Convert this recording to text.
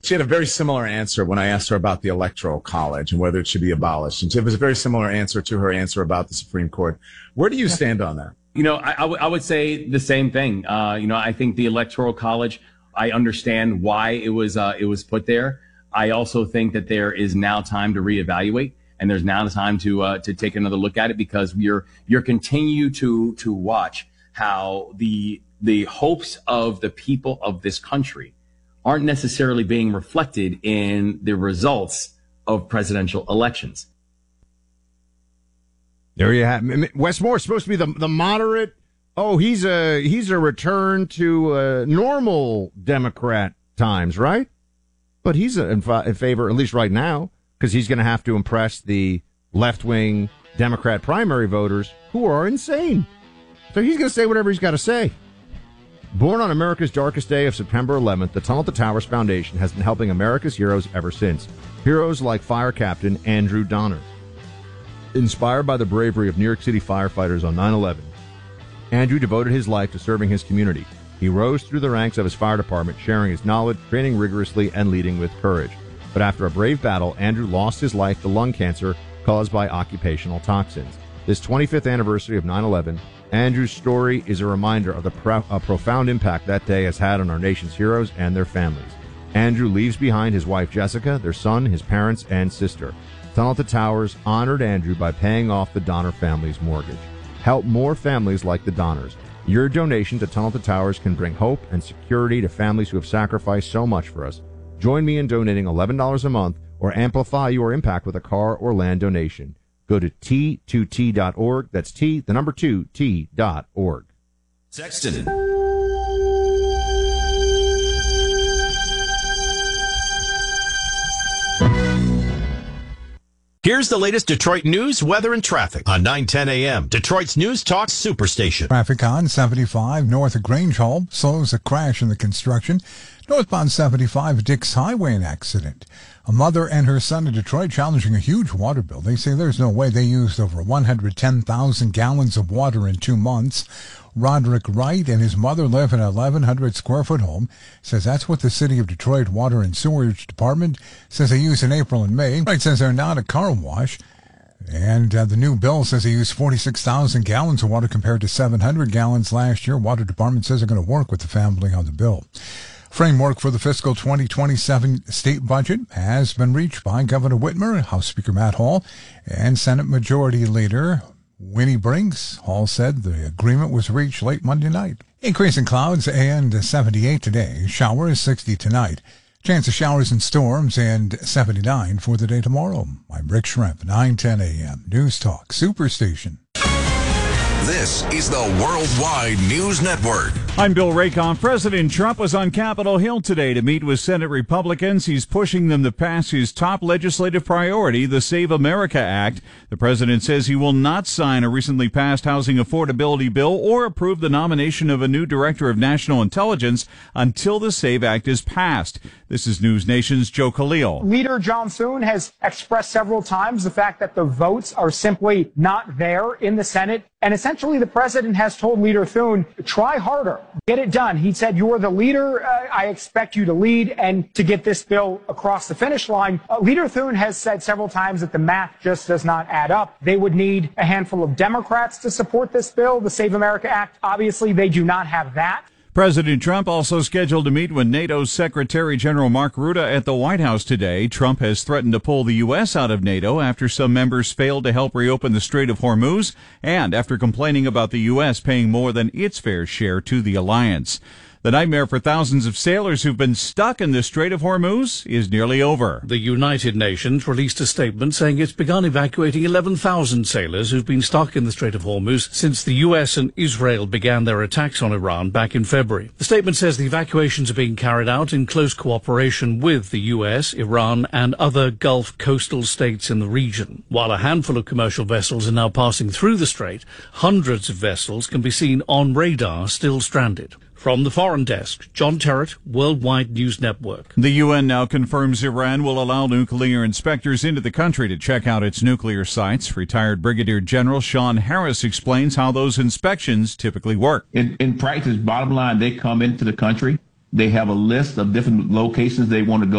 She had a very similar answer when I asked her about the Electoral College and whether it should be abolished. And it was a very similar answer to her answer about the Supreme Court. Where do you stand on that? I would say the same thing. I think the Electoral College, I understand why it was put there. I also think that there is now time to reevaluate, and there's now time to take another look at it, because you're continue to watch how the hopes of the people of this country aren't necessarily being reflected in the results of presidential elections. There you have Wes Moore, supposed to be the moderate. Oh, he's a return to normal Democrat times, right? But he's in favor, at least right now, because he's going to have to impress the left-wing Democrat primary voters who are insane. So he's going to say whatever he's got to say. Born on America's darkest day of September 11th, the Tunnel to Towers Foundation has been helping America's heroes ever since. Heroes like Fire Captain Andrew Donner. Inspired by the bravery of New York City firefighters on 9/11, Andrew devoted his life to serving his community. He rose through the ranks of his fire department, sharing his knowledge, training rigorously, and leading with courage. But after a brave battle, Andrew lost his life to lung cancer caused by occupational toxins. This 25th anniversary of 9/11, Andrew's story is a reminder of the profound impact that day has had on our nation's heroes and their families. Andrew leaves behind his wife Jessica, their son, his parents, and sister. Tunnel to Towers honored Andrew by paying off the Donner family's mortgage. Help more families like the Donners. Your donation to Tunnel to Towers can bring hope and security to families who have sacrificed so much for us. Join me in donating $11 a month or amplify your impact with a car or land donation. Go to T2T.org. That's T, the number 2, T.org. Sexton. Here's the latest Detroit news, weather, and traffic on 9:10 a.m. Detroit's News Talk Superstation. Traffic on 75 north of Grange Hall slows a crash in the construction. Northbound 75 Dix Highway, an accident. A mother and her son in Detroit challenging a huge water bill. They say there's no way they used over 110,000 gallons of water in 2 months. Roderick Wright and his mother live in a 1,100 square foot home. Says that's what the City of Detroit Water and Sewerage Department says they use in April and May. Wright says they're not a car wash. And the new bill says they use 46,000 gallons of water compared to 700 gallons last year. Water Department says they're going to work with the family on the bill. Framework for the fiscal 2027 state budget has been reached by Governor Whitmer, House Speaker Matt Hall, and Senate Majority Leader Winnie Brinks. Hall said the agreement was reached late Monday night. Increasing clouds and 78 today. Showers 60 tonight. Chance of showers and storms and 79 for the day tomorrow. I'm Rick Shrimp, 9:10 a.m. News Talk Superstation. This is the Worldwide News Network. I'm Bill Raycom. President Trump was on Capitol Hill today to meet with Senate Republicans. He's pushing them to pass his top legislative priority, the Save America Act. The president says he will not sign a recently passed housing affordability bill or approve the nomination of a new director of national intelligence until the SAVE Act is passed. This is News Nation's Joe Khalil. Leader John Thune has expressed several times the fact that the votes are simply not there in the Senate. And essentially, the president has told Leader Thune, try harder, get it done. He said, you are the leader. I expect you to lead and to get this bill across the finish line. Leader Thune has said several times that the math just does not add up. They would need a handful of Democrats to support this bill, the Save America Act. Obviously, they do not have that. President Trump also scheduled to meet with NATO's Secretary General Mark Rutte at the White House today. Trump has threatened to pull the U.S. out of NATO after some members failed to help reopen the Strait of Hormuz and after complaining about the U.S. paying more than its fair share to the alliance. The nightmare for thousands of sailors who've been stuck in the Strait of Hormuz is nearly over. The United Nations released a statement saying it's begun evacuating 11,000 sailors who've been stuck in the Strait of Hormuz since the US and Israel began their attacks on Iran back in February. The statement says the evacuations are being carried out in close cooperation with the US, Iran, and other Gulf coastal states in the region. While a handful of commercial vessels are now passing through the strait, hundreds of vessels can be seen on radar still stranded. From the Foreign Desk, John Terrett, Worldwide News Network. The UN now confirms Iran will allow nuclear inspectors into the country to check out its nuclear sites. Retired Brigadier General Sean Harris explains how those inspections typically work. In practice, bottom line, they come into the country. They have a list of different locations they want to go.